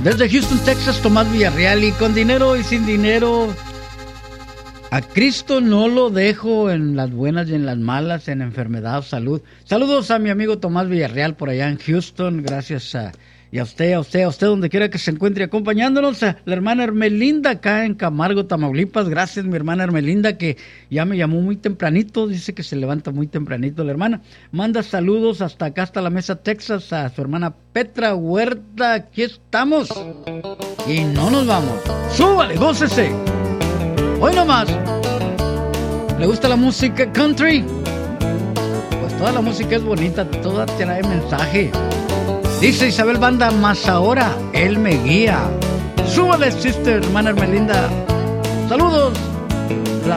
Desde Houston, Texas, Tomás Villarreal. Y con dinero y sin dinero, a Cristo no lo dejo, en las buenas y en las malas, en enfermedad o salud. Saludos a mi amigo Tomás Villarreal por allá en Houston. Gracias y a usted, donde quiera que se encuentre acompañándonos. A la hermana Hermelinda acá en Camargo, Tamaulipas. Gracias, mi hermana Hermelinda, que ya me llamó muy tempranito. Dice que se levanta muy tempranito la hermana. Manda saludos hasta acá, hasta la Mesa, Texas, a su hermana Petra Huerta. Aquí estamos. Y no nos vamos. ¡Súbale, gócese! Hoy nomás. ¿Le gusta la música country? Pues toda la música es bonita, toda trae mensaje. Dice Isabel Banda, más ahora Él me guía. Súbale, sister, hermana Hermelinda. Saludos.